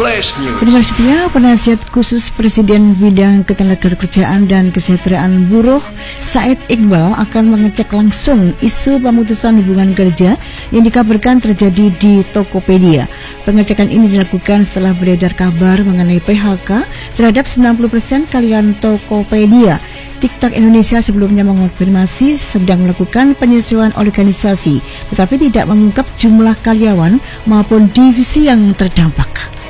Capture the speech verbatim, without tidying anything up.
Flash News. Terima kasih, penasihat khusus Presiden bidang ketenagakerjaan dan kesejahteraan buruh Said Iqbal akan mengecek langsung isu pemutusan hubungan kerja yang dikabarkan terjadi di Tokopedia. Pengecekan ini dilakukan setelah beredar kabar mengenai P H K terhadap sembilan puluh persen karyawan Tokopedia. TikTok Indonesia sebelumnya mengonfirmasi sedang melakukan penyesuaian organisasi, tetapi tidak mengungkap jumlah karyawan maupun divisi yang terdampak.